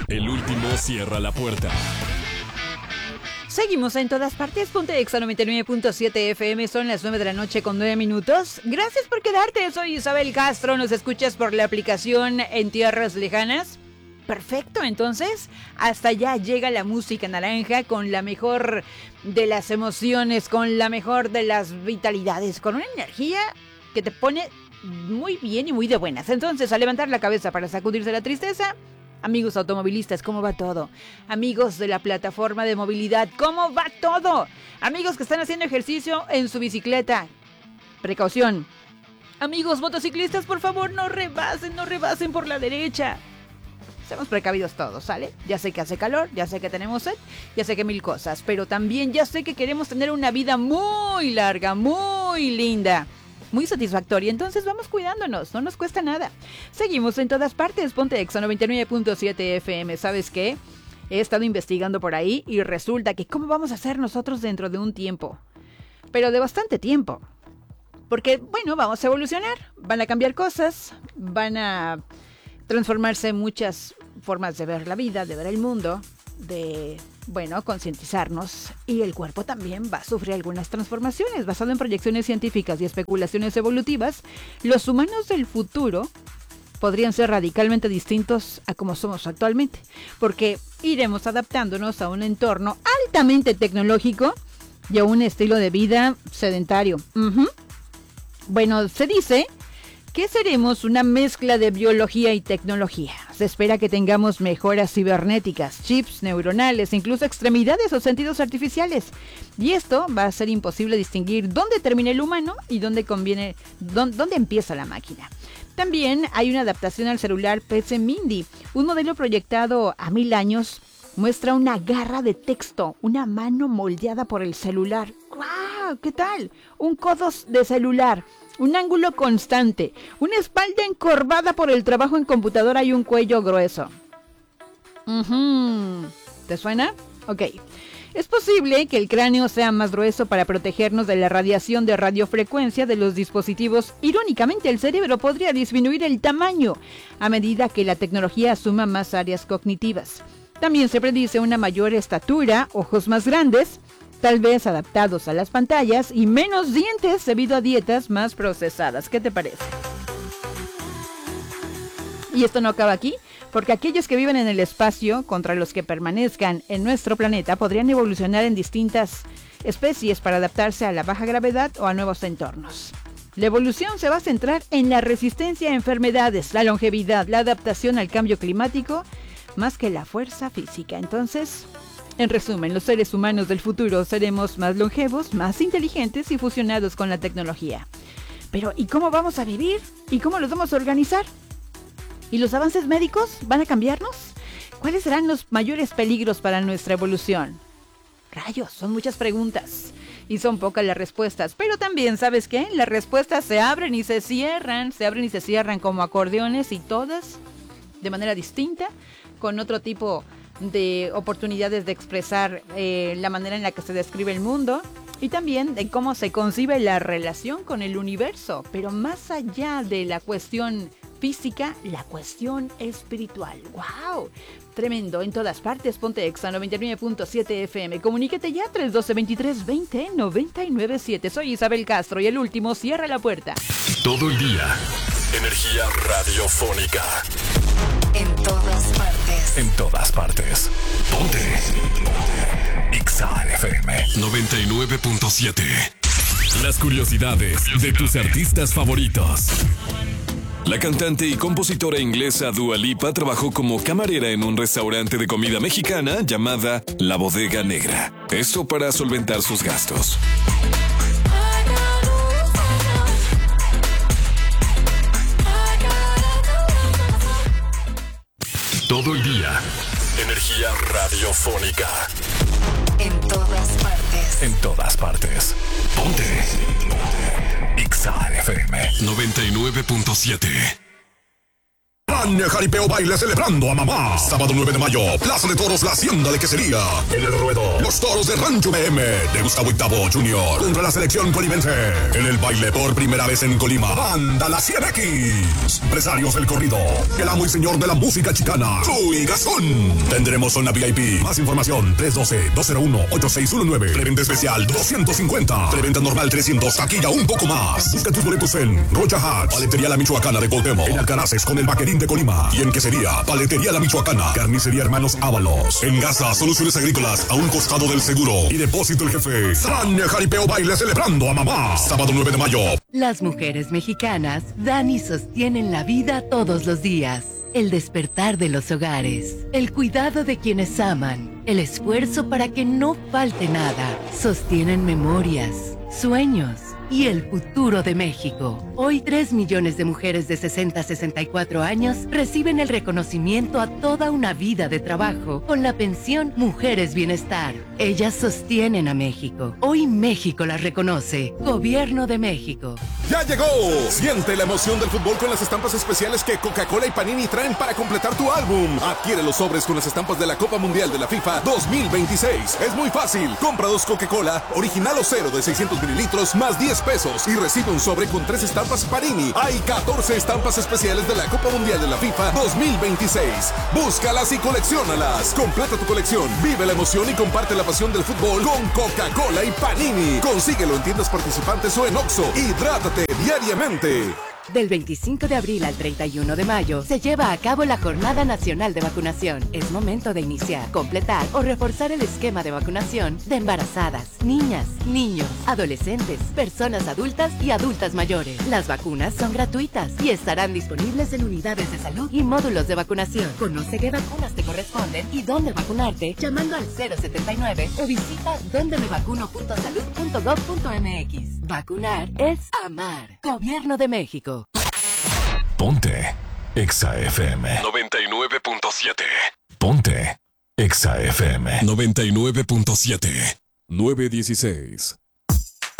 El último cierra la puerta. Seguimos en todas partes. Ponte Exa 99.7 FM. Son las 9 de la noche con 9 minutos. Gracias por quedarte. Soy Isabel Castro. Nos escuchas por la aplicación En Tierras Lejanas. Perfecto, entonces hasta allá llega la música naranja con la mejor de las emociones, con la mejor de las vitalidades, con una energía que te pone muy bien y muy de buenas. Entonces, a levantar la cabeza para sacudirse la tristeza. Amigos automovilistas, ¿cómo va todo? Amigos de la plataforma de movilidad, ¿cómo va todo? Amigos que están haciendo ejercicio en su bicicleta, precaución. Amigos motociclistas, por favor, no rebasen por la derecha. Seamos precavidos todos, ¿sale? Ya sé que hace calor, ya sé que tenemos sed, ya sé que mil cosas, pero también ya sé que queremos tener una vida muy larga, muy linda, muy satisfactoria. Entonces vamos cuidándonos, no nos cuesta nada. Seguimos en todas partes. Ponte Exa 99.7 FM. ¿Sabes qué? He estado investigando por ahí y resulta que ¿cómo vamos a hacer nosotros dentro de un tiempo? Pero de bastante tiempo. Porque, bueno, vamos a evolucionar, van a cambiar cosas, van a transformarse muchas formas de ver la vida, de ver el mundo, de, bueno, concientizarnos. Y el cuerpo también va a sufrir algunas transformaciones. Basado en proyecciones científicas y especulaciones evolutivas, los humanos del futuro podrían ser radicalmente distintos a como somos actualmente, porque iremos adaptándonos a un entorno altamente tecnológico y a un estilo de vida sedentario. Bueno, se dice que seremos una mezcla de biología y tecnología. Se espera que tengamos mejoras cibernéticas, chips neuronales, incluso extremidades o sentidos artificiales. Y esto va a ser imposible distinguir dónde termina el humano y dónde empieza la máquina. También hay una adaptación al celular PC Mindy. Un modelo proyectado a 1000 años muestra una garra de texto, una mano moldeada por el celular. ¡Guau! ¿Qué tal? Un codo de celular. Un ángulo constante, una espalda encorvada por el trabajo en computadora y un cuello grueso. ¿Te suena? Ok. Es posible que el cráneo sea más grueso para protegernos de la radiación de radiofrecuencia de los dispositivos. Irónicamente, el cerebro podría disminuir el tamaño a medida que la tecnología asuma más áreas cognitivas. También se predice una mayor estatura, ojos más grandes, tal vez adaptados a las pantallas, y menos dientes debido a dietas más procesadas. ¿Qué te parece? Y esto no acaba aquí, porque aquellos que viven en el espacio contra los que permanezcan en nuestro planeta podrían evolucionar en distintas especies para adaptarse a la baja gravedad o a nuevos entornos. La evolución se va a centrar en la resistencia a enfermedades, la longevidad, la adaptación al cambio climático, más que la fuerza física. Entonces, en resumen, los seres humanos del futuro seremos más longevos, más inteligentes y fusionados con la tecnología. Pero, ¿y cómo vamos a vivir? ¿Y cómo los vamos a organizar? ¿Y los avances médicos van a cambiarnos? ¿Cuáles serán los mayores peligros para nuestra evolución? Rayos, son muchas preguntas y son pocas las respuestas. Pero también, ¿sabes qué? Las respuestas se abren y se cierran como acordeones, y todas de manera distinta, con otro tipo de oportunidades de expresar la manera en la que se describe el mundo y también de cómo se concibe la relación con el universo, pero más allá de la cuestión física, la cuestión espiritual. ¡Wow! Tremendo. En todas partes. Ponte Exa 99.7 FM. Comuníquete ya 312-23-20-997. Soy Isabel Castro y el último cierra la puerta. Todo el día. Energía radiofónica. En todas partes. En todas partes. Ponte. Exa FM 99.7. Las curiosidades de tus artistas favoritos. La cantante y compositora inglesa Dua Lipa trabajó como camarera en un restaurante de comida mexicana llamada La Bodega Negra. Esto para solventar sus gastos. Todo el día. Energía radiofónica. En todas partes. En todas partes. Ponte. Exa FM 99.7. Gran Jaripeo Baile celebrando a mamá. Sábado 9 de mayo, Plaza de Toros La Hacienda de Quesería. En el ruedo, los toros de Rancho BM de Gustavo Octavo Jr. contra la selección colimense. En el baile por primera vez en Colima, Banda La 100X. Empresarios del corrido, el amo y señor de la música chicana, Chuy Gastón. Tendremos zona VIP. Más información, 312-201-8619. Preventa especial, 250. Preventa normal, 300. Taquilla, un poco más. Busca tus boletos en Rocha Hats, Paletería La Michoacana de Cuauhtémoc, en Alcaraces con el Vaquerín de Colima. Y en Quesería, Paletería La Michoacana, Carnicería Hermanos Ábalos. En Gaza, Soluciones Agrícolas, a un costado del seguro. Y Depósito El Jefe. Gran Jaripeo Baile celebrando a mamá. Sábado 9 de mayo. Las mujeres mexicanas dan y sostienen la vida todos los días. El despertar de los hogares, el cuidado de quienes aman, el esfuerzo para que no falte nada. Sostienen memorias, sueños y el futuro de México. Hoy 3 millones de mujeres de 60 a 64 años reciben el reconocimiento a toda una vida de trabajo con la pensión Mujeres Bienestar. Ellas sostienen a México. Hoy México las reconoce. Gobierno de México. ¡Ya llegó! Siente la emoción del fútbol con las estampas especiales que Coca-Cola y Panini traen para completar tu álbum. Adquiere los sobres con las estampas de la Copa Mundial de la FIFA 2026. Es muy fácil. Compra 2 Coca-Cola, original o cero de 600 mililitros, más 10 pesos y recibe un sobre con 3 estampas Panini. Hay 14 estampas especiales de la Copa Mundial de la FIFA 2026. Búscalas y colecciónalas. Completa tu colección, vive la emoción y comparte la pasión del fútbol con Coca-Cola y Panini. Consíguelo en tiendas participantes o en Oxxo. Hidrátate diariamente. Del 25 de abril al 31 de mayo se lleva a cabo la Jornada Nacional de Vacunación. Es momento de iniciar, completar o reforzar el esquema de vacunación de embarazadas, niñas, niños, adolescentes, personas adultas y adultas mayores. Las vacunas son gratuitas y estarán disponibles en unidades de salud y módulos de vacunación. Conoce qué vacunas te corresponden y dónde vacunarte llamando al 079 o visita dondemevacuno.salud.gov.mx. Vacunar es amar. Gobierno de México. Ponte Exa FM 99.7. Ponte Exa FM 99.7. 916.